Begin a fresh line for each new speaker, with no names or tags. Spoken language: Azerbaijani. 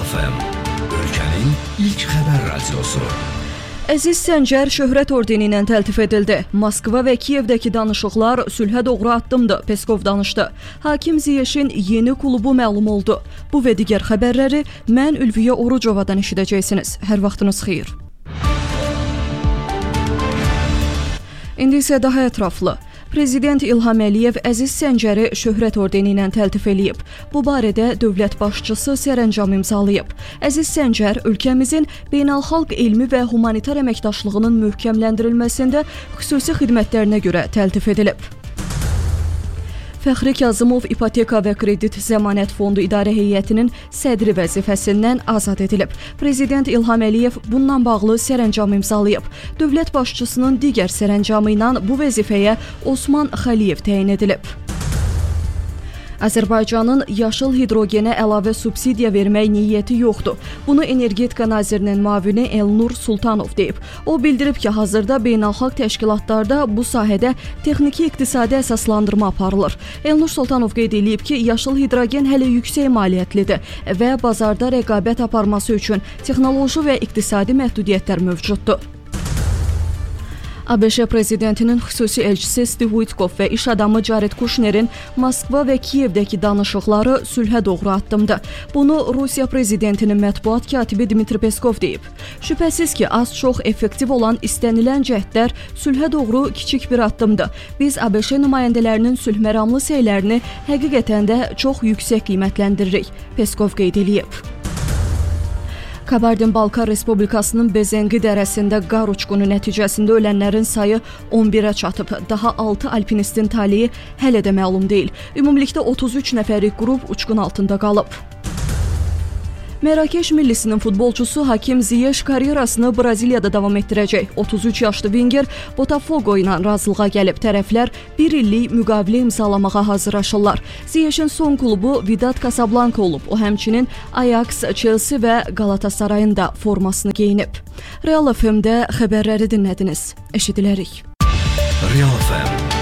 FM, ölkənin ilk xəbər radiosu.
Əziz Səncər şöhrət ordeni ilə təltif edildi. Moskva və Kiyevdəki danışıqlar sülhə doğru addımdır, Peskov danışdı. Hakim Ziyeşin yeni klubu məlum oldu. Bu və digər xəbərləri mən Ülviyə Orucovadan eşidəcəksiniz. Hər vaxtınız xeyir. İndi isə daha ətraflı. Prezident İlham Əliyev Əziz Səncəri şöhrət ordeni ilə təltif eləyib. Bu barədə dövlət başçısı sərəncam imzalayıb. Əziz Səncər ölkəmizin beynəlxalq elmi və humanitar əməkdaşlığının möhkəmləndirilməsində xüsusi xidmətlərinə görə təltif edilib. Fəxri Kazımov İpoteka və Kredit Zəmanət Fondu İdarə Heyətinin sədri vəzifəsindən azad edilib. Prezident İlham Əliyev bununla bağlı sərəncam imzalayıb. Dövlət başçısının digər sərəncamı ilə bu vəzifəyə Osman Xəliyev təyin edilib. Azərbaycanın yaşıl hidrogenə əlavə subsidiya vermək niyyəti yoxdur. Bunu Energetika Nazirinin müavini Elnur Sultanov deyib. O bildirib ki, hazırda beynəlxalq təşkilatlarda bu sahədə texniki iqtisadi əsaslandırma aparılır. Elnur Sultanov qeyd edib ki, yaşıl hidrogen hələ yüksək maliyyətlidir və bazarda rəqabət aparması üçün texnoloji və iqtisadi məhdudiyyətlər mövcuddur. ABŞ prezidentinin xüsusi elçisi Steve Witkoff və iş adamı Jared Kushnerin Moskva və Kiyevdəki danışıqları sülhə doğru addımdır. Bunu Rusiya prezidentinin mətbuat katibi Dmitri Peskov deyib. Şübhəsiz ki, az-çox effektiv olan istənilən cəhdlər sülhə doğru kiçik bir addımdır. Biz ABŞ nümayəndələrinin sülh məramlı səylərini həqiqətən də çox yüksək qiymətləndiririk, Peskov qeyd edib. Kabardin-Balkar Respublikasının Bezenqi dərəsində qar uçqunu nəticəsində ölənlərin sayı 11-ə çatıb. Daha 6 alpinistin taleyi hələ də məlum deyil. Ümumilikdə 33 nəfərlik qrup uçqun altında qalıb. Mərakeş millisinin futbolçusu Hakim Ziyech karyerasını Braziliyada davam etdirəcək. 33 yaşlı Winger Botafogo ilə razılığa gəlib. Tərəflər bir illik müqavilə imzalamağa hazırlaşırlar. Ziyech'in son klubu Wydad Casablanca olub. O həmçinin Ajax, Chelsea və Galatasarayın da formasını geyinib. Real FM-də xəbərləri dinlədiniz. Eşidilərik.
Real FM